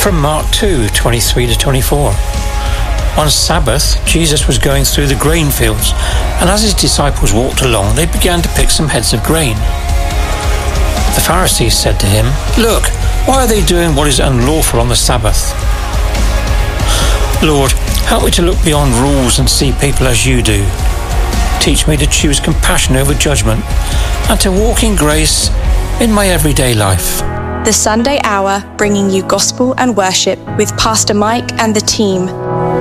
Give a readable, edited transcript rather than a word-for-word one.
from Mark 2, 23 to 24. One Sabbath, Jesus was going through the grain fields, and as his disciples walked along, they began to pick some heads of grain. The Pharisees said to him, "Look, why are they doing what is unlawful on the Sabbath?" "Lord, help me to look beyond rules and see people as you do. Teach me to choose compassion over judgment and to walk in grace in my everyday life." The Sunday Hour, bringing you gospel and worship with Pastor Mike and the team.